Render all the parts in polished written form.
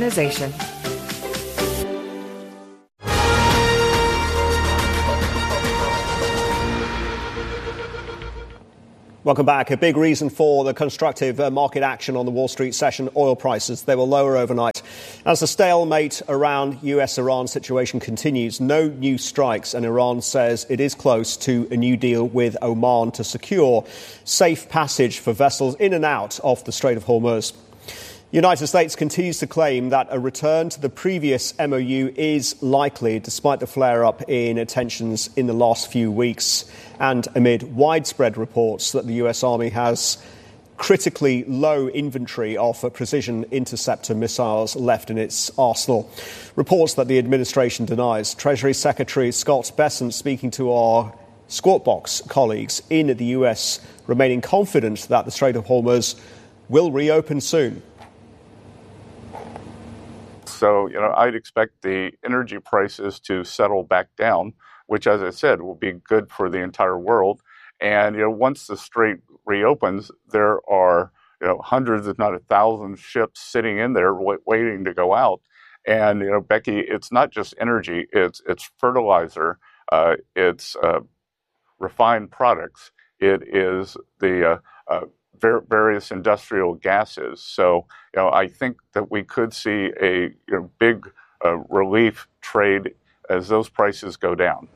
organization. Welcome back. A big reason for the constructive market action on the Wall Street session, oil prices. They were lower overnight. As the stalemate around US-Iran situation continues, no new strikes, and Iran says it is close to a new deal with Oman to secure safe passage for vessels in and out of the Strait of Hormuz. The United States continues to claim that a return to the previous MOU is likely, despite the flare-up in tensions in the last few weeks and amid widespread reports that the US Army has critically low inventory of precision interceptor missiles left in its arsenal. Reports that the administration denies. Treasury Secretary Scott Bessent, speaking to our Squawk Box colleagues in the US, remaining confident that the Strait of Hormuz will reopen soon. So, I'd expect the energy prices to settle back down, which, as I said, will be good for the entire world. And, once the strait reopens, there are, hundreds, if not 1,000 ships sitting in there waiting to go out. And, Becky, it's not just energy, it's fertilizer, it's refined products, it is the various industrial gases. So, I think that we could see a big relief trade as those prices go down.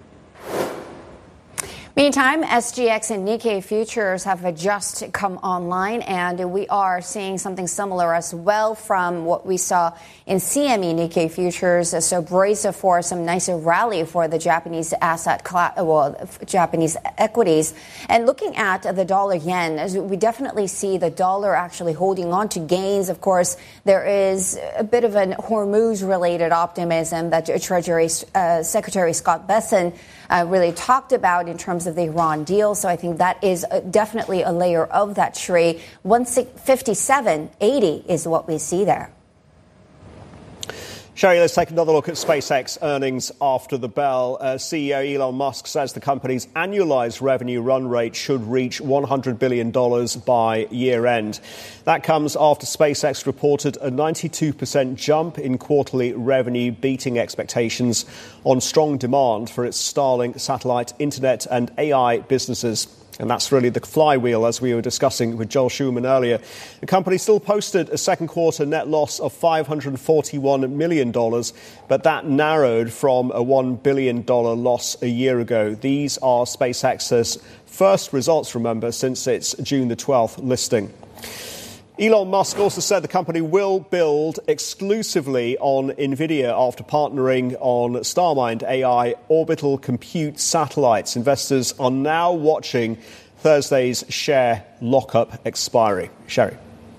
Meantime, SGX and Nikkei futures have just come online, and we are seeing something similar as well from what we saw in CME Nikkei futures. So brace for some nicer rally for the Japanese Japanese equities. And looking at the dollar yen, we definitely see the dollar actually holding on to gains. Of course, there is a bit of a Hormuz-related optimism that Treasury Secretary Scott Bessent really talked about in terms of the Iran deal. So I think that is definitely a layer of that trade. 157.80 is what we see there. Sherry, let's take another look at SpaceX earnings after the bell. CEO Elon Musk says the company's annualized revenue run rate should reach $100 billion by year end. That comes after SpaceX reported a 92% jump in quarterly revenue, beating expectations on strong demand for its Starlink satellite, internet and AI businesses. And that's really the flywheel, as we were discussing with Joel Schumann earlier. The company still posted a second quarter net loss of $541 million, but that narrowed from a $1 billion loss a year ago. These are SpaceX's first results, remember, since its June the 12th listing. Elon Musk also said the company will build exclusively on NVIDIA after partnering on Starmind AI orbital compute satellites. Investors are now watching Thursday's share lockup expiry. Sherry.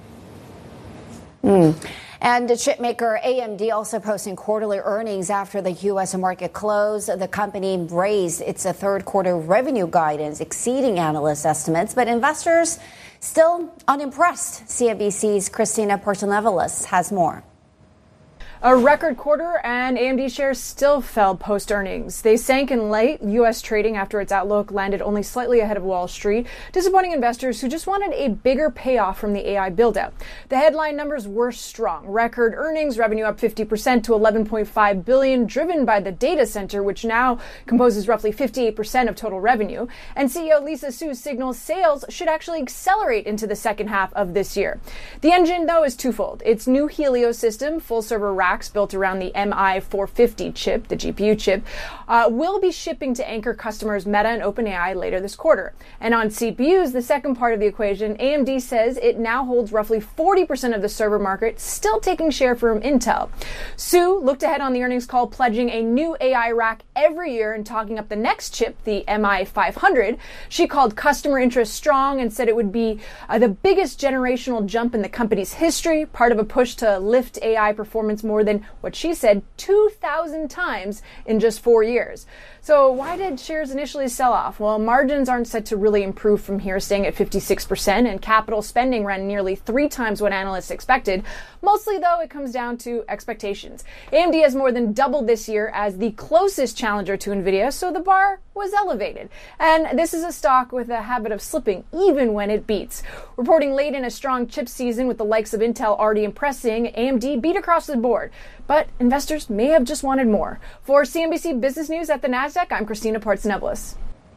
And the chipmaker AMD also posting quarterly earnings after the U.S. market close. The company raised its third quarter revenue guidance, exceeding analyst estimates, but investors still unimpressed. CNBC's Christina Portonevelis has more. A record quarter, and AMD shares still fell post-earnings. They sank in late U.S. trading after its outlook landed only slightly ahead of Wall Street, disappointing investors who just wanted a bigger payoff from the AI build-out. The headline numbers were strong. Record earnings, revenue up 50% to $11.5 billion, driven by the data center, which now composes roughly 58% of total revenue. And CEO Lisa Su signals sales should actually accelerate into the second half of this year. The engine, though, is twofold. Its new Helios system, full-server racks built around the MI450 chip, the GPU chip, will be shipping to anchor customers Meta and OpenAI later this quarter. And on CPUs, the second part of the equation, AMD says it now holds roughly 40% of the server market, still taking share from Intel. Su looked ahead on the earnings call, pledging a new AI rack every year and talking up the next chip, the MI500. She called customer interest strong and said it would be the biggest generational jump in the company's history, part of a push to lift AI performance more than what she said 2,000 times in just 4 years. So why did shares initially sell off? Well, margins aren't set to really improve from here, staying at 56%, and capital spending ran nearly 3 times what analysts expected. Mostly, though, it comes down to expectations. AMD has more than doubled this year as the closest challenger to NVIDIA, so the bar was elevated. And this is a stock with a habit of slipping even when it beats. Reporting late in a strong chip season with the likes of Intel already impressing, AMD beat across the board. But investors may have just wanted more. For CNBC Business News at the NASDAQ, I'm Christina Partsinevelos.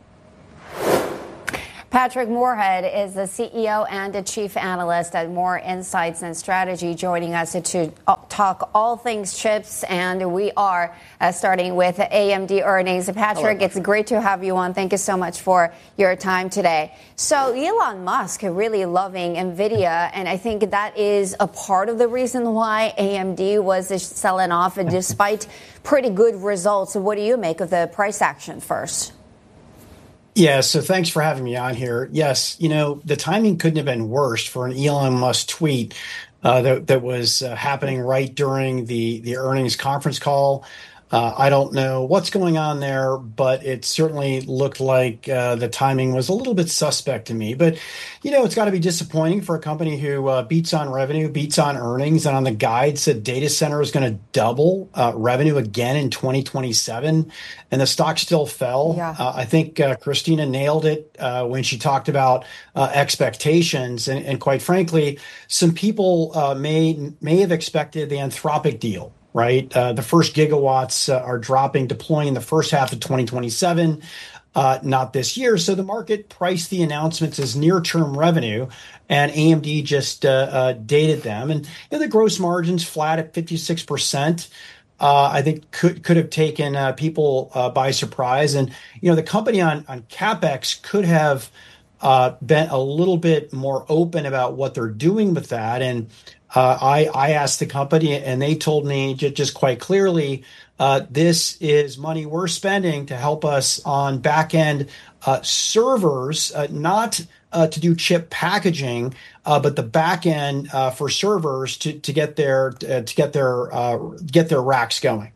Patrick Moorhead is the CEO and the chief analyst at More Insights and Strategy, joining us to talk all things chips. And we are starting with AMD earnings. Patrick, Hello. It's great to have you on. Thank you so much for your time today. So Elon Musk really loving NVIDIA, and I think that is a part of the reason why AMD was selling off despite pretty good results. So what do you make of the price action first? Yeah, so thanks for having me on here. Yes, the timing couldn't have been worse for an Elon Musk tweet that was happening right during the earnings conference call. I don't know what's going on there, but it certainly looked like the timing was a little bit suspect to me. But, it's got to be disappointing for a company who beats on revenue, beats on earnings, and on the guide said data center is going to double revenue again in 2027. And the stock still fell. Yeah. I think Christina nailed it when she talked about expectations. And quite frankly, some people may have expected the Anthropic deal. Right. The first gigawatts are deploying in the first half of 2027, not this year. So the market priced the announcements as near-term revenue, and AMD just dated them. And the gross margins flat at 56%. I think could have taken people by surprise. And, the company on CapEx could have been a little bit more open about what they're doing with that. And I asked the company, and they told me just quite clearly, this is money we're spending to help us on back-end servers, not to do chip packaging, but the back-end for servers to get their racks going.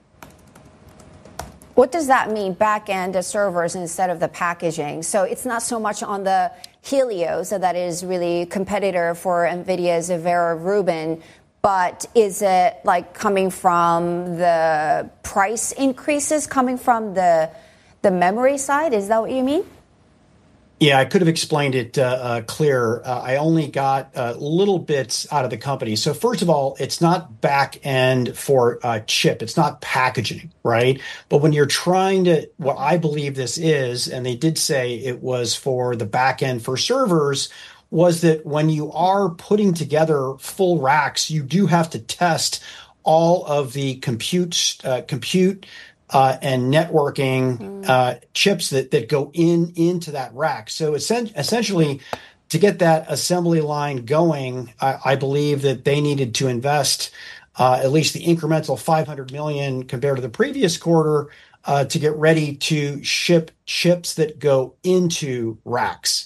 What does that mean, back-end servers instead of the packaging? So it's not so much on the Helios, so that is really competitor for NVIDIA's Vera Rubin, but is it like coming from the price increases coming from the memory side? Is that what you mean? Yeah, I could have explained it clearer. I only got little bits out of the company. So first of all, it's not back end for chip. It's not packaging, right? But when you're trying to, what I believe this is, and they did say it was for the back end for servers, was that when you are putting together full racks, you do have to test all of the compute and networking chips that go into that rack. So essentially, to get that assembly line going, I believe that they needed to invest at least the incremental $500 million compared to the previous quarter to get ready to ship chips that go into racks.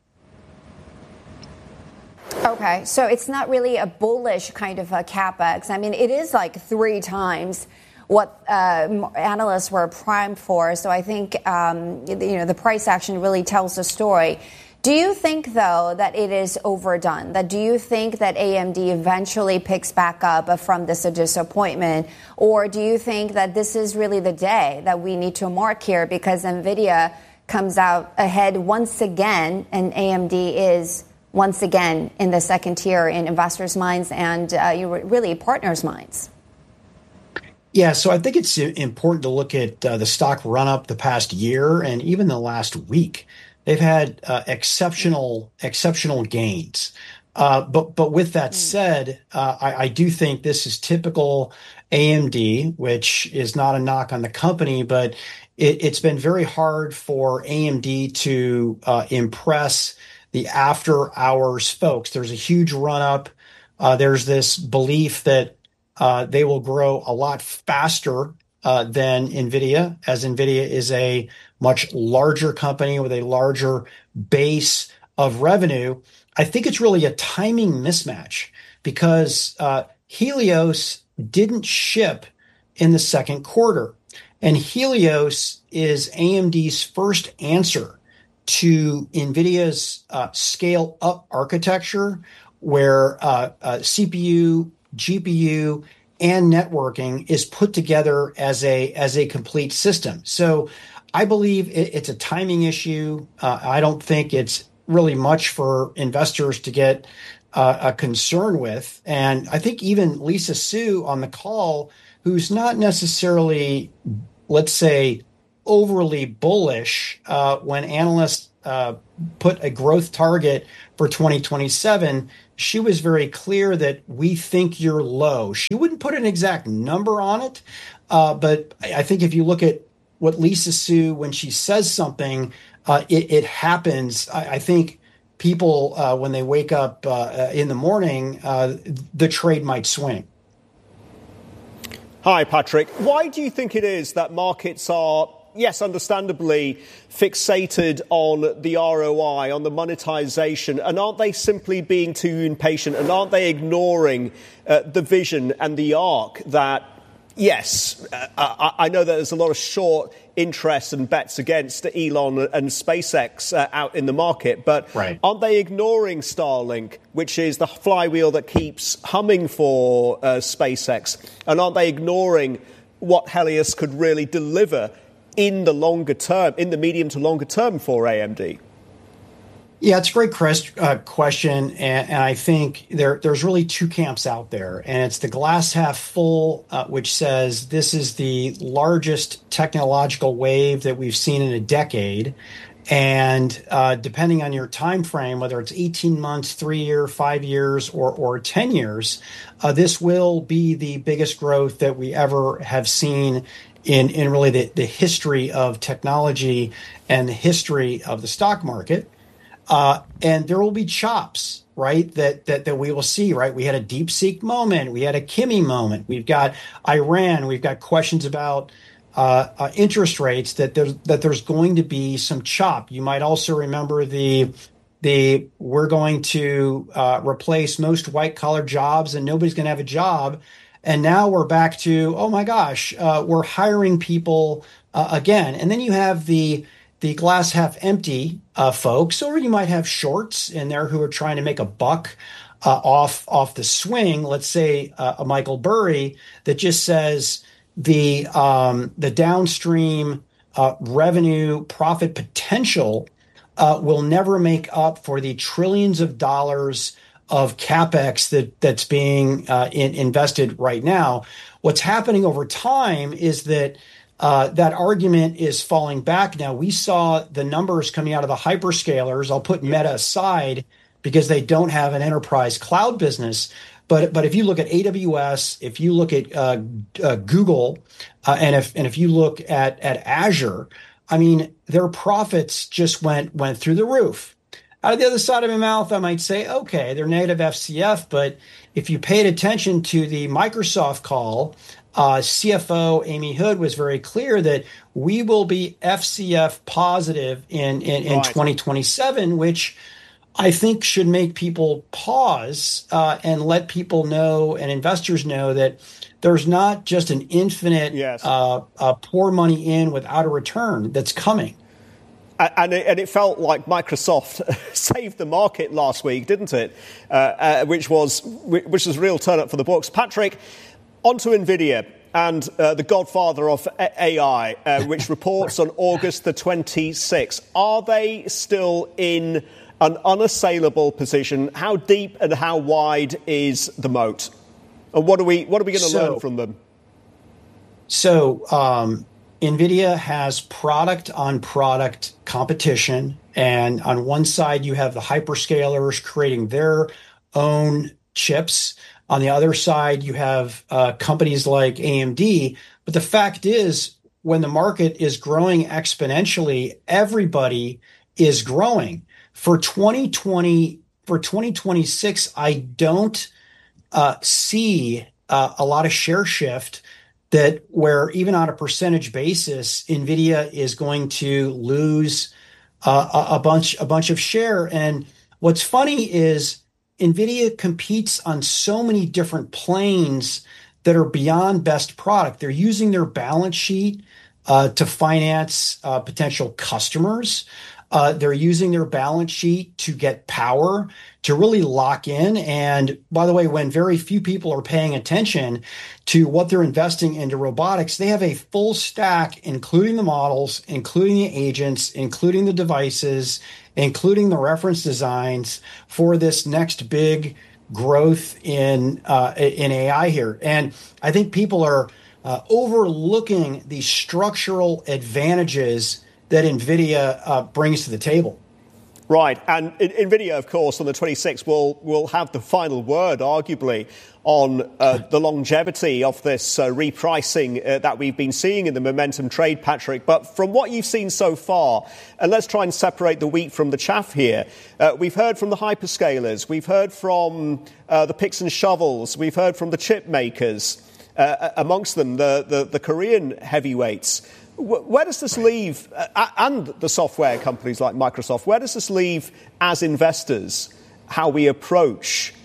Okay, so it's not really a bullish kind of a CapEx. I mean, it is like 3 times what analysts were primed for. So I think, the price action really tells the story. Do you think, though, that it is overdone? Do you think that AMD eventually picks back up from this disappointment? Or do you think that this is really the day that we need to mark here because NVIDIA comes out ahead once again and AMD is once again in the second tier in investors' minds and really partners' minds? Yeah, so I think it's important to look at the stock run up the past year and even the last week. They've had exceptional gains. But with that said, I do think this is typical AMD, which is not a knock on the company, but it's been very hard for AMD to impress the after hours folks. There's a huge run up. There's this belief that they will grow a lot faster than NVIDIA, as NVIDIA is a much larger company with a larger base of revenue. I think it's really a timing mismatch because Helios didn't ship in the second quarter. And Helios is AMD's first answer to NVIDIA's scale-up architecture, where CPU, GPU, and networking is put together as a complete system. So I believe it's a timing issue. I don't think it's really much for investors to get a concern with. And I think even Lisa Su on the call, who's not necessarily, let's say, overly bullish when analysts put a growth target for 2027, she was very clear that we think you're low. She wouldn't put an exact number on it, but I think if you look at what Lisa Su, when she says something, it happens. I think people, when they wake up in the morning, the trade might swing. Hi, Patrick. Why do you think it is that markets are, yes, understandably fixated on the ROI, on the monetization, and aren't they simply being too impatient, and aren't they ignoring the vision and the arc that, yes, I know that there's a lot of short interest and bets against Elon and SpaceX out in the market, but aren't they ignoring Starlink, which is the flywheel that keeps humming for SpaceX? And aren't they ignoring what Helios could really deliver in the longer term, in the medium to longer term for AMD? Yeah, it's a great question, and I think there's really two camps out there, and it's the glass half full, which says this is the largest technological wave that we've seen in a decade, and depending on your time frame, whether it's 18 months, 3 years, 5 years, or 10 years, this will be the biggest growth that we ever have seen in really the history of technology and the history of the stock market. And there will be chops, right, that we will see, right? We had a DeepSeek moment. We had a Kimi moment. We've got Iran. We've got questions about interest rates, that there's going to be some chop. You might also remember the we're going to replace most white-collar jobs and nobody's going to have a job. And now we're back to, oh, my gosh, we're hiring people again. And then you have the glass half empty folks, or you might have shorts in there who are trying to make a buck off the swing. Let's say a Michael Burry that just says the downstream revenue profit potential will never make up for the trillions of dollars of capex that's being invested right now. What's happening over time is that that argument is falling back now. We saw the numbers coming out of the hyperscalers. I'll put Meta aside because they don't have an enterprise cloud business. But if you look at AWS, if you look at Google, and if you look at Azure, I mean, their profits just went through the roof. Out of the other side of my mouth, I might say, okay, they're negative FCF. But if you paid attention to the Microsoft call, CFO Amy Hood was very clear that we will be FCF positive in 2027, which I think should make people pause and let people know and investors know that there's not just an infinite pour money in without a return that's coming. And it felt like Microsoft saved the market last week, didn't it? Which was a real turn up for the books. Patrick, onto NVIDIA and the godfather of AI, which reports on August the 26th. Are they still in an unassailable position? How deep and how wide is the moat? And what are we going to learn from them? So NVIDIA has product on product competition. And on one side, you have the hyperscalers creating their own chips. On the other side, you have companies like AMD. But the fact is, when the market is growing exponentially, everybody is growing. For 2026, I don't see a lot of share shift that where even on a percentage basis, NVIDIA is going to lose a bunch of share. And what's funny is NVIDIA competes on so many different planes that are beyond best product. They're using their balance sheet to finance potential customers. They're using their balance sheet to get power, to really lock in. And by the way, when very few people are paying attention to what they're investing into robotics, they have a full stack, including the models, including the agents, including the devices, including the reference designs for this next big growth in AI here. And I think people are overlooking the structural advantages that NVIDIA brings to the table. Right. And NVIDIA, of course, on the 26th will have the final word, arguably, on the longevity of this repricing that we've been seeing in the momentum trade, Patrick. But from what you've seen so far, and let's try and separate the wheat from the chaff here, we've heard from the hyperscalers, we've heard from the picks and shovels, we've heard from the chip makers, amongst them the Korean heavyweights. Where does this leave, and the software companies like Microsoft, where does this leave as investors how we approach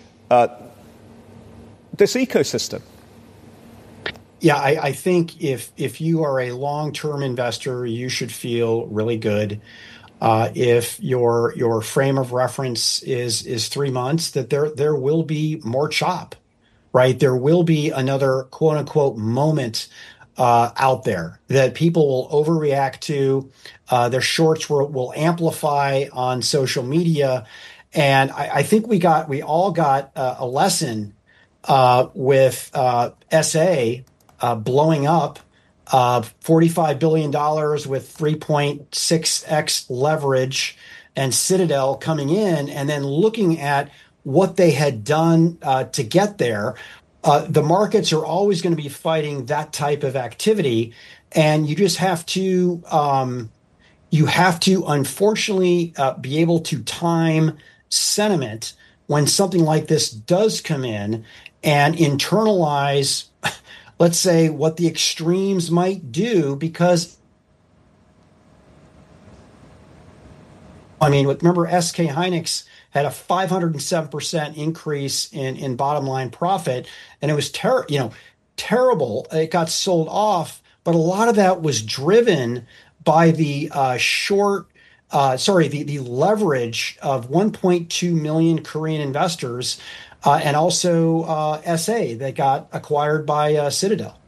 this ecosystem? Yeah, I think if you are a long-term investor, you should feel really good. If your frame of reference is 3 months, that there will be more chop, right? There will be another quote unquote moment out there that people will overreact to. Their shorts will amplify on social media. And I think we all got a lesson with SA blowing up $45 billion with 3.6x leverage, and Citadel coming in and then looking at what they had done to get there. The markets are always going to be fighting that type of activity, and you just have to unfortunately be able to time sentiment when something like this does come in and internalize, let's say, what the extremes might do. Because I mean, remember SK Hynix had a 507% increase in bottom line profit, and it was terrible. It got sold off, but a lot of that was driven by the the leverage of 1.2 million Korean investors, and also SA that got acquired by Citadel.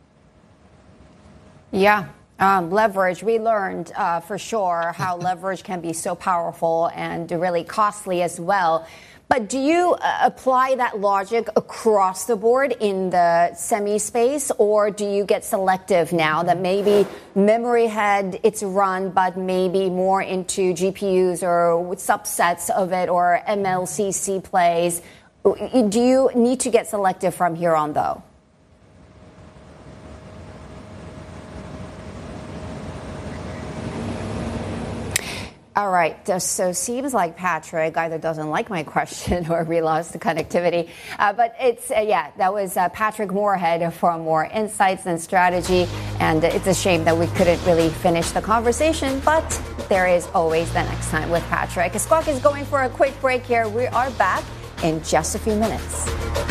Yeah. Leverage. We learned for sure how leverage can be so powerful and really costly as well. But do you apply that logic across the board in the semi space, or do you get selective now that maybe memory had its run, but maybe more into GPUs or subsets of it, or MLCC plays? Do you need to get selective from here on, though? All right. So seems like Patrick either doesn't like my question or we lost the connectivity. But it's, that was Patrick Moorhead for more insights and strategy. And it's a shame that we couldn't really finish the conversation, but there is always the next time with Patrick. Squawk is going for a quick break here. We are back in just a few minutes.